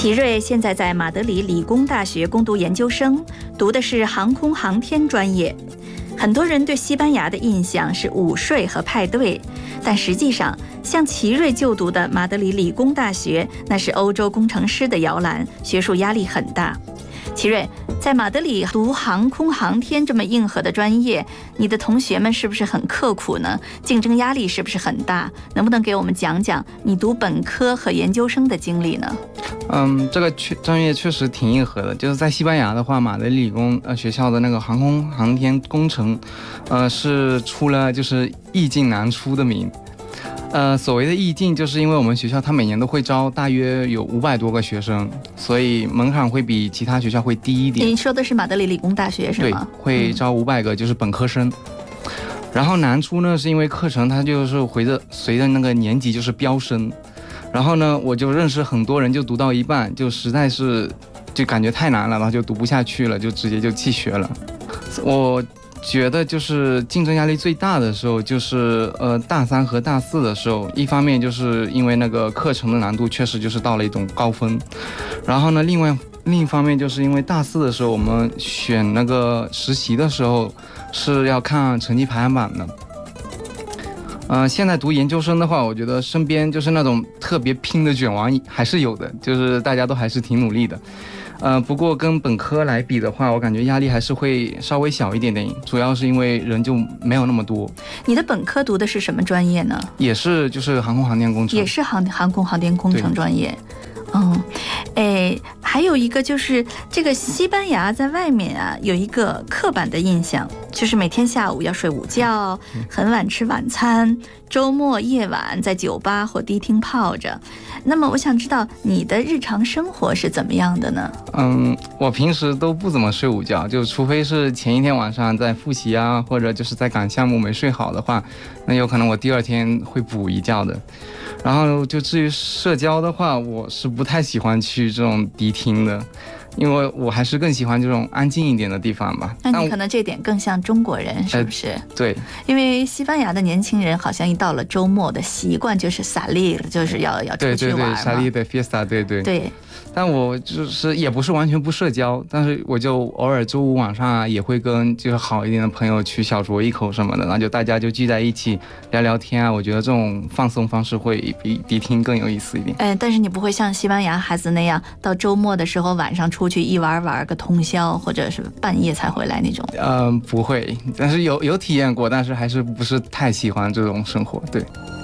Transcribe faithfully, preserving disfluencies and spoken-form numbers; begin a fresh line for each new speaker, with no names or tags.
齐瑞现在在马德里理工大学攻读研究生，读的是航空航天专业。很多人对西班牙的印象是午睡和派对，但实际上，像齐瑞就读的马德里理工大学，那是欧洲工程师的摇篮，学术压力很大。齐瑞，在马德里读航空航天这么硬核的专业，你的同学们是不是很刻苦呢？竞争压力是不是很大？能不能给我们讲讲你读本科和研究生的经历呢？
嗯，这个专业确实挺硬核的。就是在西班牙的话，马德里理工呃学校的那个航空航天工程，呃是出了就是易进难出的名。呃，所谓的易进，就是因为我们学校它每年都会招大约有五百多个学生，所以门槛会比其他学校会低一点。
你说的是马德里理工大学是吗？
对，会招五百个，就是本科生。嗯、然后难出呢，是因为课程它就是随着随着那个年级就是飙升。然后呢，我就认识很多人，就读到一半就实在是就感觉太难了，然后就读不下去了，就直接就弃学了。我觉得就是竞争压力最大的时候，就是呃大三和大四的时候。一方面就是因为那个课程的难度确实就是到了一种高峰，然后呢，另外另一方面就是因为大四的时候我们选那个实习的时候是要看成绩排行榜的。呃，现在读研究生的话，我觉得身边就是那种特别拼的卷王还是有的，就是大家都还是挺努力的。呃，不过跟本科来比的话，我感觉压力还是会稍微小一点点，主要是因为人就没有那么多。
你的本科读的是什么专业呢？
也是就是航空航天工程。
也是航航空航天工程专业。嗯，哎，还有一个就是这个西班牙在外面啊有一个刻板的印象，就是每天下午要睡午觉，很晚吃晚餐，周末夜晚在酒吧或迪厅泡着。那么我想知道你的日常生活是怎么样的呢？
嗯，我平时都不怎么睡午觉，就除非是前一天晚上在复习啊，或者就是在赶项目没睡好的话，那有可能我第二天会补一觉的。然后就至于社交的话，我是不太喜欢去这种迪厅的，因为我还是更喜欢这种安静一点的地方吧。
那你可能这点更像中国人，是不是？呃、
对，
因为西班牙的年轻人好像一到了周末的习惯就是 salir， 就是要要出去玩嘛。
对对对 ，salir de fiesta， 对对
对。
但我就是也不是完全不社交，但是我就偶尔周五晚上啊也会跟就是好一点的朋友去小酌一口什么的，然后就大家就聚在一起聊聊天啊。我觉得这种放松方式会比迪厅更有意思一点。
哎，但是你不会像西班牙孩子那样到周末的时候晚上出去一玩玩个通宵，或者是半夜才回来那种。
嗯，不会，但是有有体验过，但是还是不是太喜欢这种生活。对。